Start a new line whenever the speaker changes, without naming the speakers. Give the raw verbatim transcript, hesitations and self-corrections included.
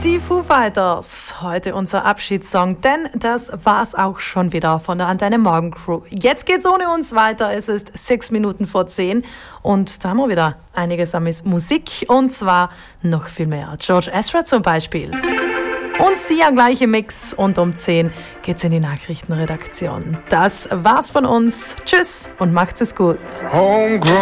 Die Foo Fighters, heute unser Abschiedssong, denn das war's auch schon wieder von der Antenne Morgen Crew. Jetzt geht's ohne uns weiter, es ist sechs Minuten vor zehn und da haben wir wieder einiges an Musik und zwar noch viel mehr. George Ezra zum Beispiel. Und Sia gleich im Mix und um zehn geht's in die Nachrichtenredaktion. Das war's von uns. Tschüss und macht's es gut.
Homegrown.